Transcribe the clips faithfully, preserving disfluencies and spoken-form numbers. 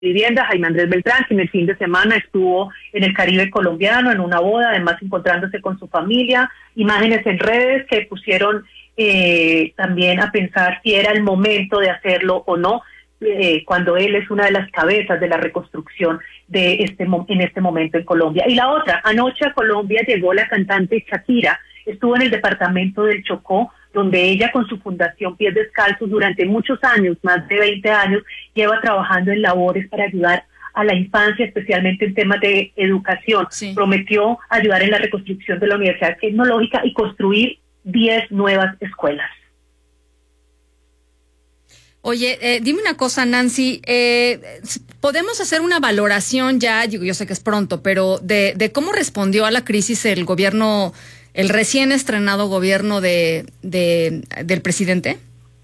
Vivienda, Jaime Andrés Beltrán, que en el fin de semana estuvo en el Caribe colombiano, en una boda, además encontrándose con su familia, imágenes en redes que pusieron eh, también a pensar si era el momento de hacerlo o no, eh, cuando él es una de las cabezas de la reconstrucción de este en este momento en Colombia. Y la otra, anoche a Colombia llegó la cantante Shakira, estuvo en el departamento del Chocó, donde ella con su fundación Pies Descalzos durante muchos años, más de veinte años, lleva trabajando en labores para ayudar a la infancia, especialmente en temas de educación. Sí. Prometió ayudar en la reconstrucción de la Universidad Tecnológica y construir diez nuevas escuelas. Oye, eh, dime una cosa, Nancy, eh, ¿podemos hacer una valoración ya, yo, yo sé que es pronto, pero de, de cómo respondió a la crisis el gobierno, el recién estrenado gobierno de, de del presidente?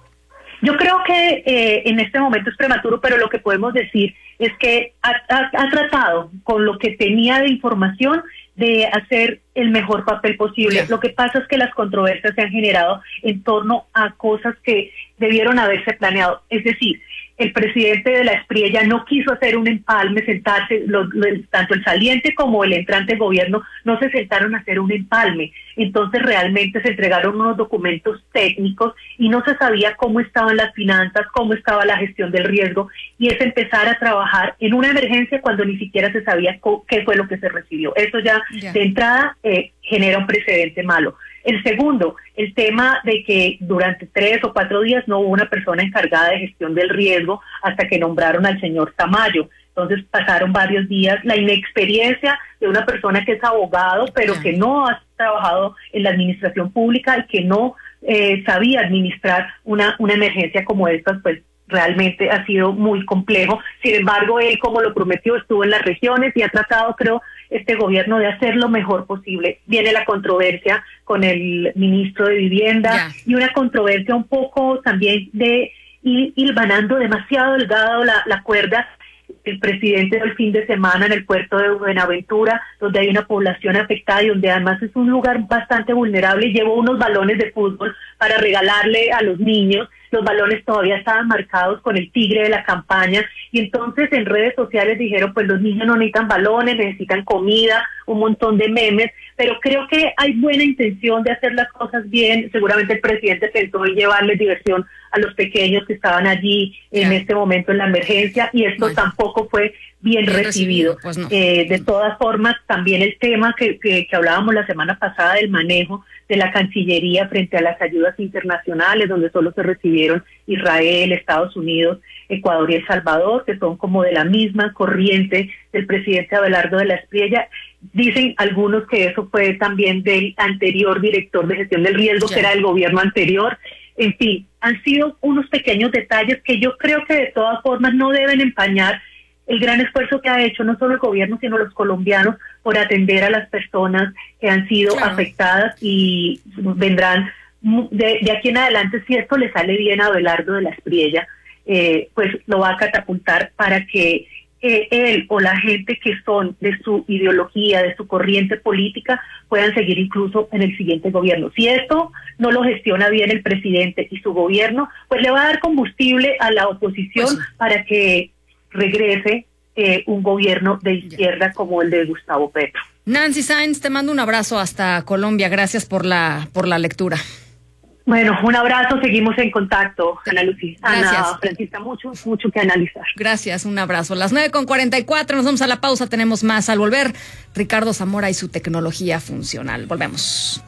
Yo creo que eh, en este momento es prematuro, pero lo que podemos decir es que ha, ha, ha tratado con lo que tenía de información de hacer el mejor papel posible. Yeah. Lo que pasa es que las controversias se han generado en torno a cosas que debieron haberse planeado. Es decir, el presidente de la Espriella no quiso hacer un empalme, sentarse, lo, lo, tanto el saliente como el entrante gobierno no se sentaron a hacer un empalme. Entonces realmente se entregaron unos documentos técnicos y no se sabía cómo estaban las finanzas, cómo estaba la gestión del riesgo, y es empezar a trabajar en una emergencia cuando ni siquiera se sabía qué fue lo que se recibió. Eso ya yeah. de entrada eh, genera un precedente malo. El segundo, el tema de que durante tres o cuatro días no hubo una persona encargada de gestión del riesgo hasta que nombraron al señor Tamayo. Entonces pasaron varios días, la inexperiencia de una persona que es abogado, pero yeah. que no ha trabajado en la administración pública y que no eh, sabía administrar una, una emergencia como esta, pues realmente ha sido muy complejo. Sin embargo, él, como lo prometió, estuvo en las regiones y ha tratado, creo, este gobierno de hacer lo mejor posible. Viene la controversia con el ministro de Vivienda yeah. y una controversia un poco también de ir hilvanando demasiado delgado la, la cuerda. El presidente del fin de semana en el puerto de Buenaventura, donde hay una población afectada y donde además es un lugar bastante vulnerable, llevó unos balones de fútbol para regalarle a los niños. Los balones todavía estaban marcados con el tigre de la campaña, y entonces en redes sociales dijeron, pues los niños no necesitan balones, necesitan comida, un montón de memes, pero creo que hay buena intención de hacer las cosas bien. Seguramente el presidente pensó en llevarles diversión a los pequeños que estaban allí en yeah. este momento en la emergencia, y esto bueno. tampoco fue bien, bien recibido. recibido. Pues no. eh, de todas formas, también el tema que, que, que hablábamos la semana pasada del manejo de la Cancillería frente a las ayudas internacionales, donde solo se recibieron Israel, Estados Unidos, Ecuador y El Salvador, que son como de la misma corriente del presidente Abelardo de la Espriella. Dicen algunos que eso fue también del anterior director de gestión del riesgo, yeah. que era del gobierno anterior. En fin, han sido unos pequeños detalles que yo creo que de todas formas no deben empañar el gran esfuerzo que ha hecho no solo el gobierno, sino los colombianos por atender a las personas que han sido claro. afectadas, y vendrán de, de aquí en adelante, si esto le sale bien a Abelardo de la Espriella, eh, pues lo va a catapultar para que eh, él o la gente que son de su ideología, de su corriente política, puedan seguir incluso en el siguiente gobierno. Si esto no lo gestiona bien el presidente y su gobierno, pues le va a dar combustible a la oposición pues, para que regrese eh, un gobierno de izquierda como el de Gustavo Petro. Nancy Sáenz, te mando un abrazo hasta Colombia. Gracias por la por la lectura. Bueno, un abrazo, seguimos en contacto, Ana Lucía. Ana Francisca, mucho, mucho que analizar. Gracias, un abrazo. Las nueve con cuarenta y cuatro, nos vamos a la pausa, tenemos más al volver. Ricardo Zamora y su tecnología funcional. Volvemos.